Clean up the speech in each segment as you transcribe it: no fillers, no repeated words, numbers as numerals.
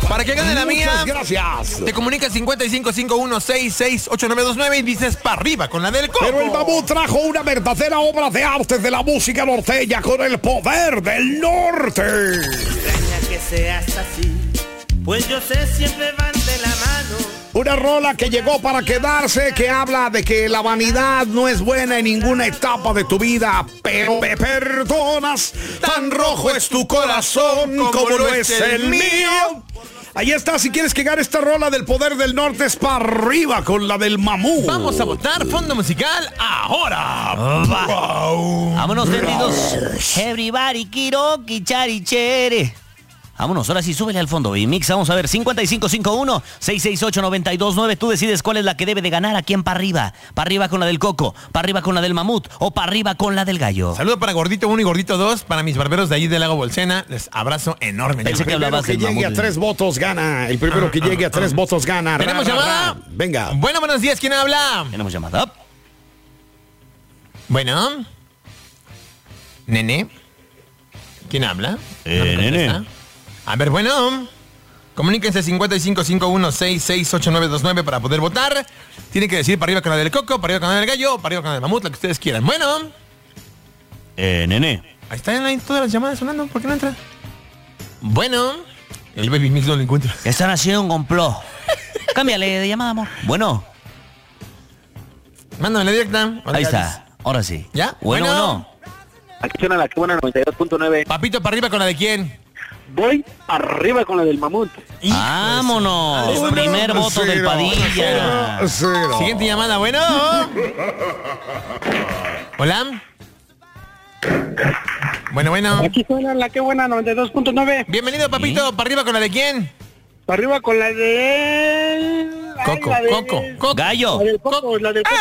Para que gane la mía. Muchas gracias. Te comunicas 5551668929 y dices para arriba con la del Coco. Pero el Mamut trajo una verdadera obra de arte de la música norteña con el poder del norte. Extraña que seas así, pues yo sé siempre van de la mano. Una rola que llegó para quedarse, que habla de que la vanidad no es buena en ninguna etapa de tu vida, pero me perdonas, tan rojo es tu corazón como lo es el mío. Ahí está, si quieres que gane esta rola del poder del norte, es para arriba con la del Mamú. Vamos a votar fondo musical ahora. Vámonos, tendidos. Everybody, kiroki, charichere. Vámonos, ahora sí, súbele al fondo, Mix. Vamos a ver, 5551-668-929. Tú decides cuál es la que debe de ganar, a quién para arriba. Para arriba con la del Coco, para arriba con la del Mamut o para arriba con la del Gallo. Saludo para Gordito 1 y Gordito 2, para mis barberos de allí del Lago Bolsena. Les abrazo enorme. Pensé que hablabas que del llegue Mamut. a 3 votos gana. El primero que llegue a 3 votos gana. ¿Tenemos llamada? Venga. Bueno, buenos días, ¿quién habla? Tenemos llamada. Bueno. Nene. ¿Quién habla? ¿No me Nene. contesta? A ver, bueno. Comuníquense 5551-668-929 para poder votar. Tienen que decir para arriba con la del Coco, para arriba con la del Gallo, para arriba con la del Mamut, lo que ustedes quieran. Bueno. Nene. Ahí están ahí todas las llamadas sonando. ¿Por qué no entra? Bueno. El Baby Mix no lo encuentro. Están haciendo un complot. Cámbiale de llamada, amor. Bueno, Mándame la directa. ahí está. Ahora sí. ¿Ya? Bueno. Aquí suena la que buena 92.9. Papito, para arriba con la de quién. Voy arriba con la del Mamut. Vámonos. Primer voto del Padilla. Cero. Siguiente llamada, bueno. Hola. Bueno. Aquí suena la que buena 92.9. Bienvenido, papito. ¿Para arriba con la de quién? Para arriba con la de... Coco. Gallo. La del Coco, la del Coco.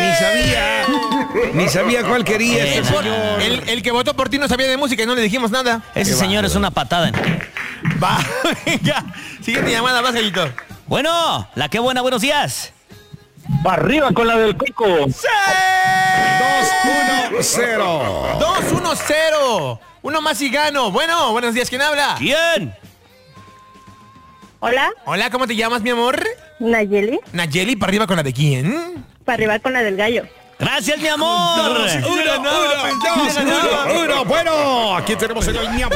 Ni sabía cuál quería este señor. El que votó por ti no sabía de música y no le dijimos nada. Ese señor es una patada. Va, venga. Siguiente llamada, vas, Gallito. Bueno, la que buena, buenos días. Para arriba con la del Coco. 2-1-0. 2-1-0. Uno más y gano. Bueno, buenos días, ¿quién habla? ¿Quién? Hola, Hola, ¿cómo te llamas, mi amor? Nayeli, Nayeli, ¿para arriba con la de quién? para arriba con la del Gallo. Gracias, mi amor. Uno. Bueno, aquí tenemos en la línea.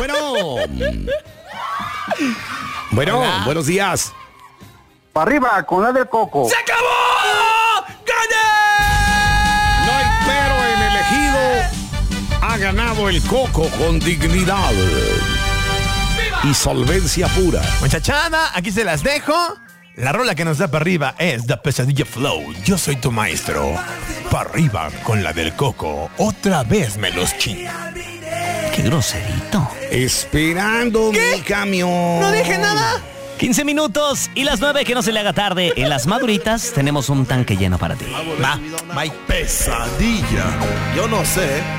Bueno, Hola. buenos días. Para arriba con la del Coco. ¡Se acabó! ¡Gané! No hay pero, el elegido ha ganado el Coco con dignidad y solvencia pura. Muchachada, aquí se las dejo. La rola que nos da para arriba es The Pesadilla Flow. Yo soy tu maestro. Para arriba con la del Coco. Otra vez me los chingo. Qué groserito. Esperando mi camión. No dije nada. 15 minutos y las 9, que no se le haga tarde. En las maduritas tenemos un tanque lleno para ti. Va, bye. Pesadilla. Yo no sé.